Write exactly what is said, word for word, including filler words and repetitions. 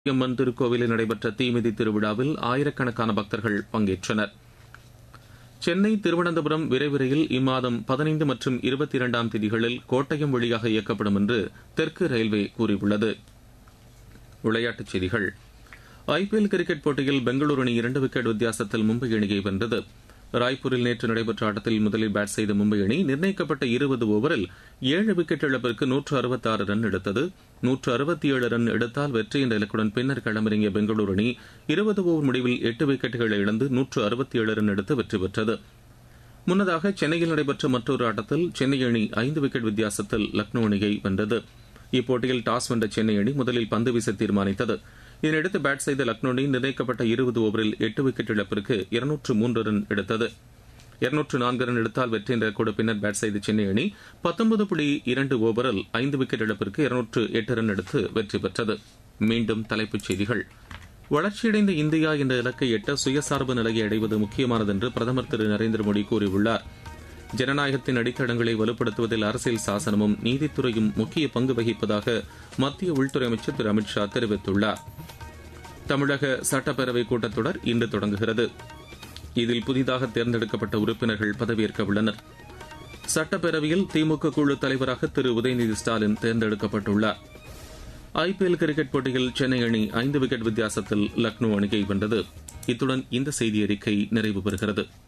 அம்மன் திருக்கோவிலில் நடைபெற்ற தீமிதி திருவிழாவில் ஆயிரக்கணக்கான பக்தர்கள் பங்கேற்றனர். சென்னை திருவனந்தபுரம் விரைவு ரயில் இம்மாதம் பதினைந்து மற்றும் இருபத்தி இரண்டாம் தேதிகளில் கோட்டயம் வழியாக இயக்கப்படும் என்று தெற்கு ரயில்வே கூறியுள்ளது. விளையாட்டுச் செய்திகள். ஐபிஎல் கிரிக்கெட் போட்டியில் பெங்களூரு அணி இரண்டு விக்கெட் வித்தியாசத்தில் மும்பை அணியை வென்றது. ராய்ப்பூரில் நேற்று நடைபெற்ற ஆட்டத்தில் முதலில் பேட் செய்த மும்பை அணி நிர்ணயிக்கப்பட்ட இருபது ஓவரில் ஏழு விக்கெட் இழப்பிற்கு நூற்று அறுபத்தி ஆறு ரன் எடுத்தது. நூற்று அறுபத்தி ஏழு ரன் எடுத்தால் வெற்றி என்ற இலக்குடன் பின்னர் களமிறங்கிய பெங்களூரு அணி இருபது ஓவர் முடிவில் எட்டு விக்கெட்டுகளை இழந்து நூற்று அறுபத்தி ஏழு ரன் எடுத்து வெற்றி பெற்றது. முன்னதாக சென்னையில் நடைபெற்ற மற்றொரு ஆட்டத்தில் சென்னை அணி ஐந்து விக்கெட் வித்தியாசத்தில் லக்னோ அணியை வென்றது. இப்போட்டியில் டாஸ் வென்ற சென்னை அணி முதலில் பந்து வீச தீர்மானித்தது. இதனையடுத்து பேட் செய்த லக்னோ அணி நிர்ணயிக்கப்பட்ட இருபது ஓவரில் எட்டு விக்கெட் இழப்பிற்கு இருநூற்று மூன்று ரன் எடுத்தது. இருநூற்று நான்கு ரன் எடுத்தால் வெற்றி என்ற கூட பின்னர் பேட் செய்த சென்னை அணி பத்தொன்பது புள்ளி இரண்டு ஓவரில் ஐந்து விக்கெட் இழப்பிற்கு இருநூற்று எட்டு ரன் எடுத்து வெற்றி பெற்றது. மீண்டும் தலைப்புச் செய்திகள். வளர்ச்சியடைந்த இந்தியா என்ற இலக்கை எட்ட சுயசார்பு நிலையை அடைவது முக்கியமானது என்று பிரதமர் திரு நரேந்திர மோடி கூறியுள்ளார். ஜனநாயகத்தின் அடித்தளங்களை வலுப்படுத்துவதில் அரசியல் சாசனமும் நீதித்துறையும் முக்கிய பங்கு வகிப்பதாக மத்திய உள்துறை அமைச்சர் திரு அமித் ஷா தெரிவித்துள்ளார். தமிழக சட்டப்பேரவை கூட்டத்தொடர் இன்று தொடங்குகிறது. இதில் புதிதாக தேர்ந்தெடுக்கப்பட்ட உறுப்பினர்கள் பதவியேற்க உள்ளனர். சட்டப்பேரவையில் திமுக குழு தலைவராக திரு உதயநிதி ஸ்டாலின் தேர்ந்தெடுக்கப்பட்டுள்ளார். ஐபிஎல் கிரிக்கெட் போட்டியில் சென்னை அணி ஐந்து விக்கெட் வித்தியாசத்தில் லக்னோ அணியை வென்றது. இத்துடன் இந்த செய்தி அறிக்கை நிறைவு பெறுகிறது.